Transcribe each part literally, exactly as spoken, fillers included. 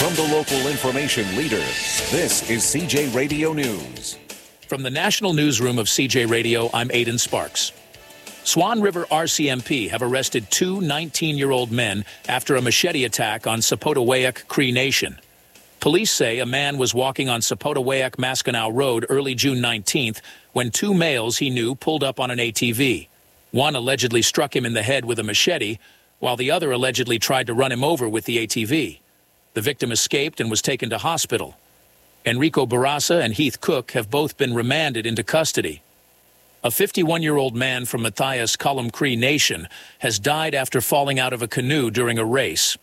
From the local information leader, this is C J Radio News. From the National Newsroom of C J Radio, I'm Aidan Sparks. Swan River R C M P have arrested two nineteen-year-old men after a machete attack on Sepotawayak Cree Nation. Police say a man was walking on Sepotawayak-Maskinow Road early June nineteenth when two males he knew pulled up on an A T V. One allegedly struck him in the head with a machete, while the other allegedly tried to run him over with the A T V. The victim escaped and was taken to hospital. Enrico Barassa and Heath Cook have both been remanded into custody. A fifty-one-year-old man from Matthias Column Cree Nation has died after falling out of a canoe during a race.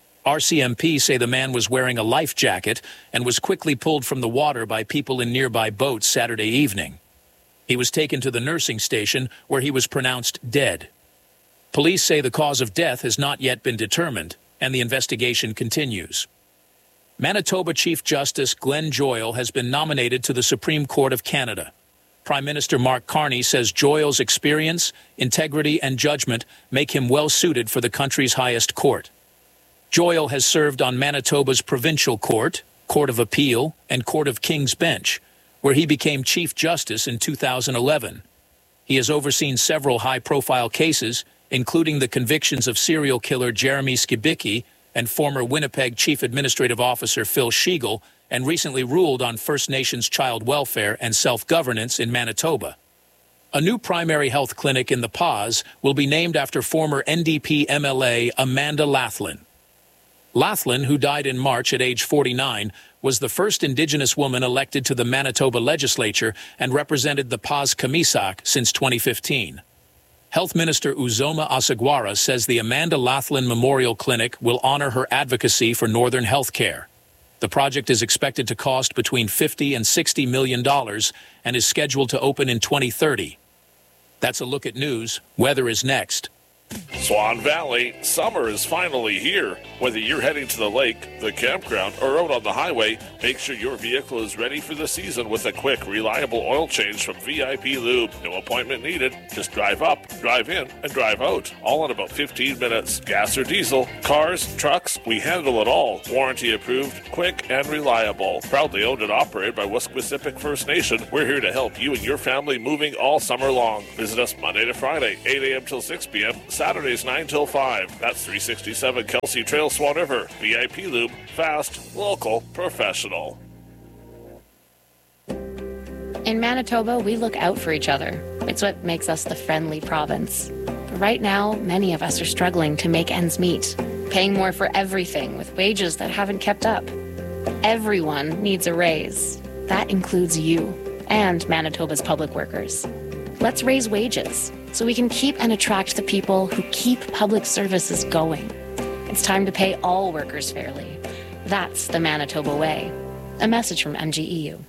R C M P say the man was wearing a life jacket and was quickly pulled from the water by people in nearby boats Saturday evening. He was taken to the nursing station where he was pronounced dead. Police say the cause of death has not yet been determined, and the investigation continues. Manitoba Chief Justice Glenn Joyal has been nominated to the Supreme Court of Canada. Prime Minister Mark Carney says Joyal's experience, integrity, and judgment make him well-suited for the country's highest court. Joyal has served on Manitoba's Provincial Court, Court of Appeal, and Court of King's Bench, where he became Chief Justice in two thousand eleven. He has overseen several high-profile cases, including the convictions of serial killer Jeremy Skibicki and former Winnipeg Chief Administrative Officer Phil Schiegel, and recently ruled on First Nations child welfare and self-governance in Manitoba. A new primary health clinic in the Pas will be named after former N D P M L A Amanda Laughlin. Laughlin, who died in March at age forty-nine, was the first Indigenous woman elected to the Manitoba legislature and represented the Pas-Kamisak since twenty fifteen. Health Minister Uzoma Asagwara says the Amanda Laughlin Memorial Clinic will honor her advocacy for Northern health care. The project is expected to cost between fifty and sixty million dollars and is scheduled to open in twenty thirty. That's a look at news. Weather is next. Swan Valley, summer is finally here. Whether you're heading to the lake, the campground, or out on the highway, make sure your vehicle is ready for the season with a quick, reliable oil change from V I P Lube. No appointment needed. Just drive up, drive in, and drive out. All in about fifteen minutes. Gas or diesel, cars, trucks, we handle it all. Warranty approved, quick, and reliable. Proudly owned and operated by Wesquisipic First Nation. We're here to help you and your family moving all summer long. Visit us Monday to Friday, eight a.m. till six p.m., Saturdays nine till five. That's three sixty-seven Kelsey Trail, Swan River. V I P Lube, fast, local, professional. In Manitoba, we look out for each other. It's what makes us the friendly province. But right now, many of us are struggling to make ends meet, paying more for everything with wages that haven't kept up. Everyone needs a raise. That includes you and Manitoba's public workers. Let's raise wages so we can keep and attract the people who keep public services going. It's time to pay all workers fairly. That's the Manitoba way. A message from M G E U.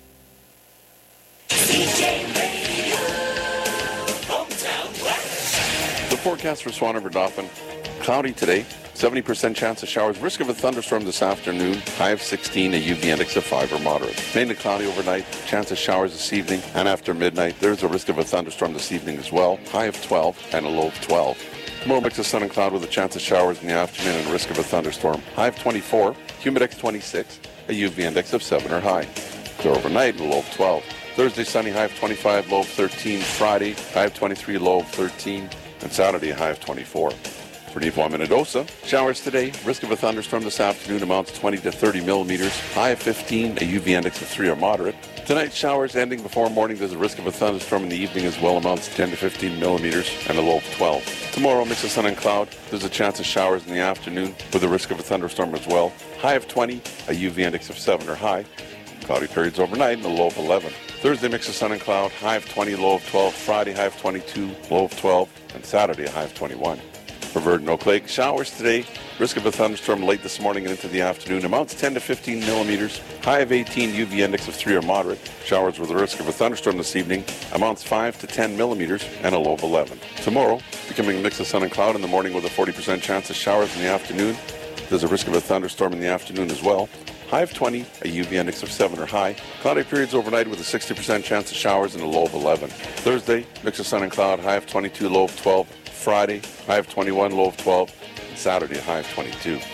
The forecast for Swan River Dauphin: cloudy today, seventy percent chance of showers, risk of a thunderstorm this afternoon, high of sixteen, a U V index of five or moderate. Mainly cloudy overnight, chance of showers this evening, and after midnight, there's a risk of a thunderstorm this evening as well, high of twelve and a low of twelve. Tomorrow, mix of sun and cloud with a chance of showers in the afternoon and a risk of a thunderstorm, high of twenty-four, humidex twenty-six, a U V index of seven or high. Clear overnight, a low of twelve. Thursday, sunny, high of twenty-five, low of thirteen. Friday, high of twenty-three, low of thirteen. And Saturday, a high of twenty-four. For Nipawin, Minnedosa, showers today, risk of a thunderstorm this afternoon amounts twenty to thirty millimeters, high of fifteen, a U V index of three or moderate. Tonight, showers ending before morning, there's a risk of a thunderstorm in the evening as well, amounts ten to fifteen millimeters, and a low of twelve. Tomorrow, mix of sun and cloud, there's a chance of showers in the afternoon with a risk of a thunderstorm as well, high of twenty, a U V index of seven or high. Cloudy periods overnight and a low of eleven. Thursday, mix of sun and cloud, high of twenty, low of twelve. Friday, high of twenty-two, low of twelve. And Saturday, a high of twenty-one. For Verdun Oak Lake, showers today, risk of a thunderstorm late this morning and into the afternoon, amounts ten to fifteen millimeters, high of eighteen, U V index of three or moderate. Showers with a risk of a thunderstorm this evening, amounts five to ten millimeters, and a low of eleven. Tomorrow, becoming a mix of sun and cloud in the morning with a forty percent chance of showers in the afternoon. There's a risk of a thunderstorm in the afternoon as well. High of twenty, a U V index of seven or high. Cloudy periods overnight with a sixty percent chance of showers and a low of eleven. Thursday, mix of sun and cloud, high of twenty-two, low of twelve. Friday, high of twenty-one, low of twelve. Saturday, high of twenty-two.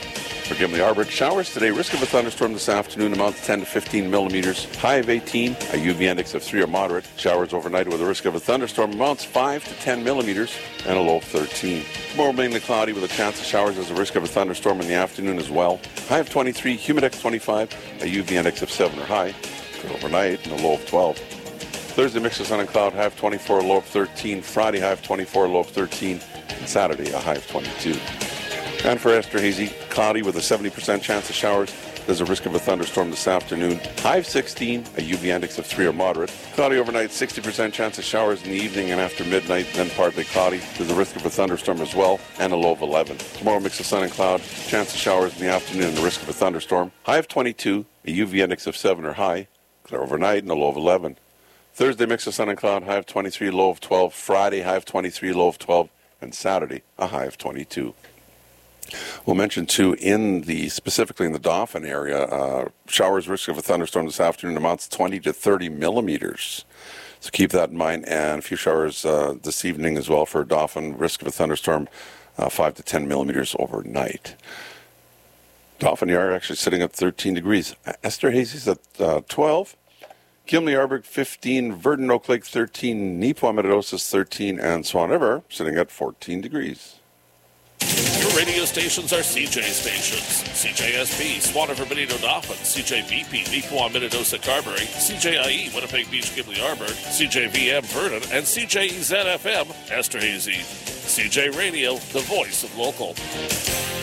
For Gimli Arbor, showers today. Risk of a thunderstorm this afternoon, amount to ten to fifteen millimeters. High of eighteen, a U V index of three or moderate. Showers overnight with a risk of a thunderstorm, amounts five to ten millimeters, and a low of thirteen. Tomorrow mainly cloudy with a chance of showers as a risk of a thunderstorm in the afternoon as well. High of twenty-three, humidex twenty-five, a U V index of seven or high. Good overnight, and a low of twelve. Thursday, mix of sun and cloud, high of twenty-four, low of thirteen. Friday, high of twenty-four, low of thirteen. And Saturday, a high of twenty-two. And for Esterhazy, cloudy with a seventy percent chance of showers. There's a risk of a thunderstorm this afternoon. High of sixteen, a U V index of three or moderate. Cloudy overnight, sixty percent chance of showers in the evening and after midnight, then partly cloudy. There's a risk of a thunderstorm as well, and a low of eleven. Tomorrow, mix of sun and cloud, chance of showers in the afternoon and the risk of a thunderstorm. High of twenty-two, a U V index of seven or high. Clear overnight and a low of eleven. Thursday, mix of sun and cloud, high of twenty-three, low of twelve. Friday, high of twenty-three, low of twelve. And Saturday, a high of twenty-two. We'll mention, too, in the, specifically in the Dauphin area, uh, showers, risk of a thunderstorm this afternoon amounts twenty to thirty millimeters. So keep that in mind. And a few showers uh, this evening as well for Dauphin, risk of a thunderstorm, uh, five to ten millimeters overnight. Dauphin, you are actually sitting at thirteen degrees. Esterhazy's at uh, twelve. Gimli Arborg, fifteen. Verdun Oak Lake, thirteen. Neepawa-Metadosis, thirteen. And Swan River, sitting at fourteen degrees. Your radio stations are C J stations. C J S B, Swan River, Benito, Dauphin. C J V P, Neepawa-Metadosis, Carberry. C J I E, Winnipeg Beach, Gimli Arborg. C J V M, Verdun. And C J E Z F M, Esterhazy. C J Radio, the voice of local.